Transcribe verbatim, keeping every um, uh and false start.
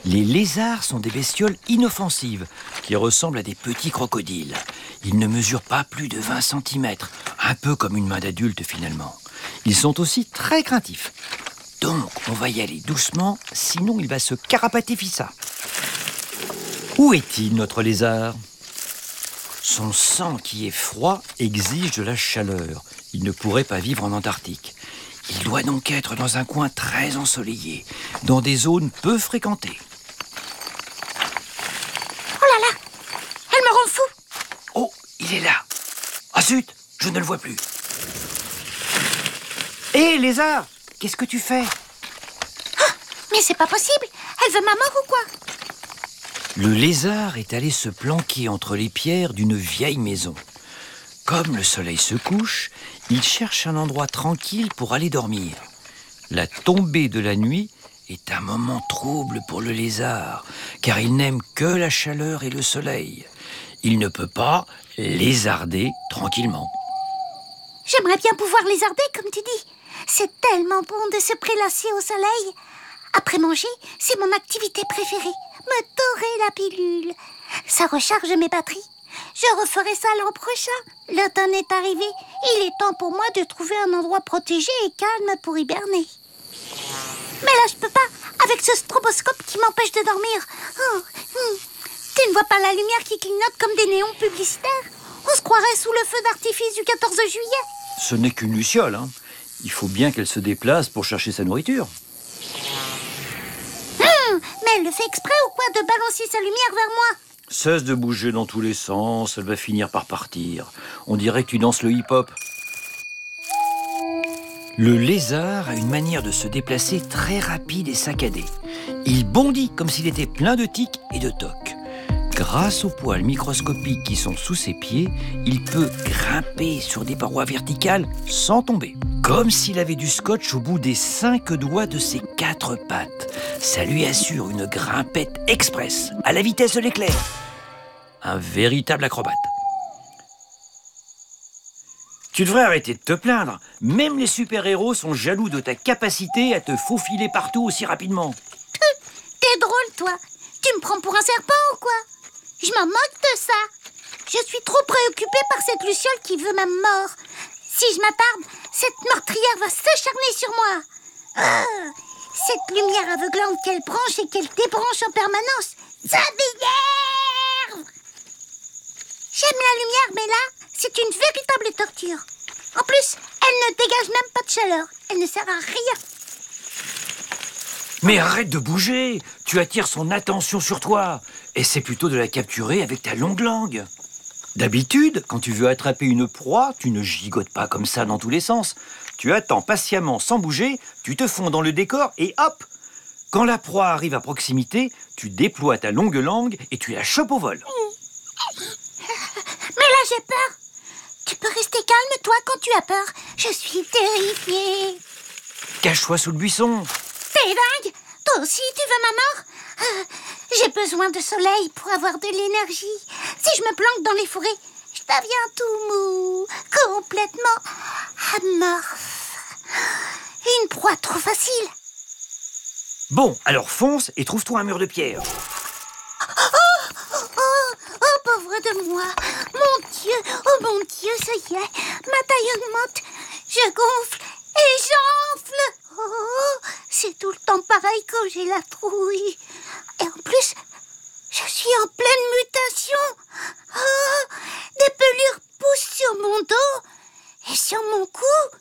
Les lézards sont des bestioles inoffensives qui ressemblent à des petits crocodiles. Ils ne mesurent pas plus de vingt centimètres, un peu comme une main d'adulte finalement. Ils sont aussi très craintifs. Donc, on va y aller doucement, sinon il va se carapater fissa. Où est-il, notre lézard ? Son sang qui est froid exige de la chaleur. Il ne pourrait pas vivre en Antarctique. Il doit donc être dans un coin très ensoleillé, dans des zones peu fréquentées. Oh là là, elle me rend fou. Oh, il est là. Ah zut, je ne le vois plus. Hé, lézard, qu'est-ce que tu fais ? Oh, mais c'est pas possible. Elle veut ma mort ou quoi ? Le lézard est allé se planquer entre les pierres d'une vieille maison. Comme le soleil se couche, il cherche un endroit tranquille pour aller dormir. La tombée de la nuit est un moment trouble pour le lézard, car il n'aime que la chaleur et le soleil. Il ne peut pas lézarder tranquillement. J'aimerais bien pouvoir lézarder, comme tu dis. C'est tellement bon de se prélasser au soleil. Après manger, c'est mon activité préférée. Me dorer la pilule. Ça recharge mes batteries. Je referai ça l'an prochain. L'automne est arrivé. Il est temps pour moi de trouver un endroit protégé et calme pour hiberner. Mais là, je peux pas, avec ce stroboscope qui m'empêche de dormir. Oh, hmm. Tu ne vois pas la lumière qui clignote comme des néons publicitaires ? On se croirait sous le feu d'artifice du quatorze juillet. Ce n'est qu'une luciole, hein. Il faut bien qu'elle se déplace pour chercher sa nourriture. Hum, mais elle le fait exprès ou quoi de balancer sa lumière vers moi ? Cesse de bouger dans tous les sens, elle va finir par partir. On dirait que tu danses le hip-hop. Le lézard a une manière de se déplacer très rapide et saccadée. Il bondit comme s'il était plein de tiques et de tocs. Grâce aux poils microscopiques qui sont sous ses pieds, il peut grimper sur des parois verticales sans tomber. Comme s'il avait du scotch au bout des cinq doigts de ses quatre pattes. Ça lui assure une grimpette express, à la vitesse de l'éclair. Un véritable acrobate. Tu devrais arrêter de te plaindre. Même les super-héros sont jaloux de ta capacité à te faufiler partout aussi rapidement. T'es drôle, toi. Tu me prends pour un serpent ou quoi ? Je m'en moque de ça. Je suis trop préoccupée par cette luciole qui veut ma mort. Si je m'attarde, cette meurtrière va s'acharner sur moi. Ah, cette lumière aveuglante qu'elle branche et qu'elle débranche en permanence, ça m'énerve. J'aime la lumière, mais là, c'est une véritable torture. En plus, elle ne dégage même pas de chaleur. Elle ne sert à rien. Mais arrête de bouger. Tu attires son attention sur toi. Essaie plutôt de la capturer avec ta longue langue. D'habitude, quand tu veux attraper une proie, tu ne gigotes pas comme ça dans tous les sens. Tu attends patiemment sans bouger, tu te fonds dans le décor et hop! Quand la proie arrive à proximité, tu déploies ta longue langue et tu la chopes au vol. Mais là, j'ai peur. Tu peux rester calme, toi, quand tu as peur. Je suis terrifiée. Cache-toi sous le buisson. T'es dingue? Toi aussi, tu veux ma mort? euh, J'ai besoin de soleil pour avoir de l'énergie. Si je me planque dans les forêts, je deviens tout mou, complètement amorphe. Une proie trop facile. Bon, alors fonce et trouve-toi un mur de pierre. Oh, oh, oh, pauvre de moi. Mon Dieu, oh mon Dieu, ça y est. Ma taille augmente. Je gonfle et j'enfle. Oh, c'est tout le temps pareil quand j'ai la trouille. Et en plus, je suis en pleine mutation. Oh, des pelures poussent sur mon dos et sur mon cou.